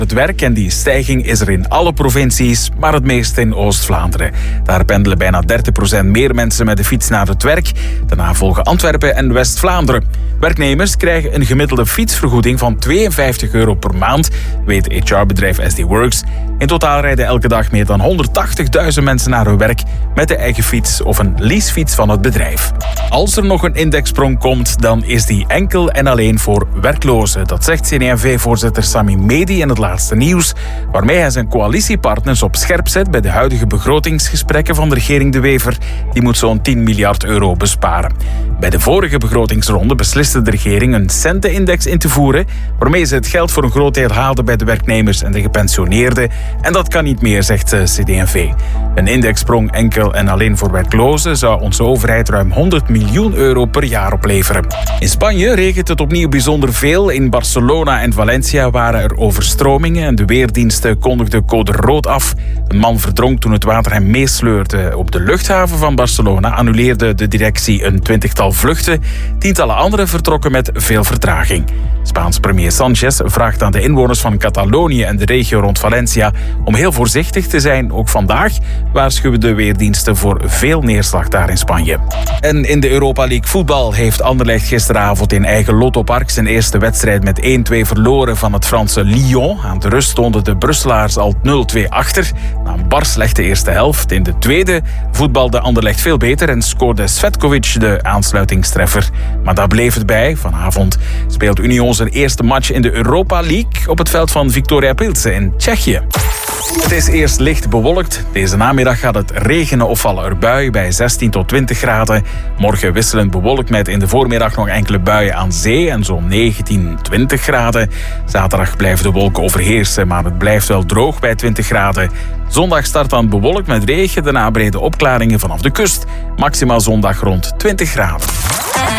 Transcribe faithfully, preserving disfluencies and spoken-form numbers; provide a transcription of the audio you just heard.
het werk en die stijging is er in alle provincies, maar het meest in Oost-Vlaanderen. Daar pendelen bijna dertig procent meer mensen met de fiets naar het werk. Daarna volgen Antwerpen en West-Vlaanderen. Werknemers krijgen een gemiddelde fietsvergoeding van tweeënvijftig euro per maand, weet H R-bedrijf S D Works. In totaal rijden elke dag meer dan honderdtachtigduizend mensen naar hun werk met de eigen fiets of een leasefiets van het bedrijf. Als er nog een indexsprong komt, dan is die enkel en alleen voor werklozen. Dat zegt C D en V-voorzitter Sami Medi in het laatste nieuws, waarmee hij zijn coalitiepartners op scherp zet bij de huidige begrotingsgesprekken van de regering De Wever. Die moet zo'n tien miljard euro besparen. Bij de vorige begrotingsronde besliste de regering een centenindex in te voeren, waarmee ze het geld voor een groot deel haalden bij de werknemers en de gepensioneerden. En dat kan niet meer, zegt C D en V. Een indexsprong enkel en alleen voor werklozen zou onze overheid ruim honderd miljoen euro per jaar opleveren. In Spanje regent het opnieuw bijzonder veel. In Barcelona en Valencia waren er overstromingen en de weerdiensten kondigden code rood af. Een man verdronk toen het water hem meesleurde. Op de luchthaven van Barcelona annuleerde de directie een twintigtal vluchten. Tientallen anderen vertrokken met veel vertraging. Spaans premier Sanchez vraagt aan de inwoners van Catalonië en de regio rond Valencia om heel voorzichtig te zijn. Ook vandaag waarschuwen de weerdiensten voor veel neerslag daar in Spanje. En in de Europa League voetbal heeft Anderlecht gisteravond in eigen Lotto Park zijn eerste wedstrijd met één-twee verloren van het Franse Lyon. Aan de rust stonden de Brusselaars al nul-twee achter. Na een bar slechte eerste helft. In de tweede voetbalde Anderlecht veel beter en scoorde Svetkovic de aansluitingstreffer. Maar daar bleef het bij. Vanavond speelt Union zijn eerste match in de Europa League op het veld van Viktoria Pilsen in Tsjechië. Het is eerst licht bewolkt. Deze namiddag gaat het regenen of vallen er buien bij zestien tot twintig graden. Morgen wisselend bewolkt met in de voormiddag nog enkele buien aan zee en zo'n negentien, twintig graden. Zaterdag blijven de wolken overheersen, maar het blijft wel droog bij twintig graden. Zondag start dan bewolkt met regen, daarna brede opklaringen vanaf de kust. Maximaal zondag rond twintig graden.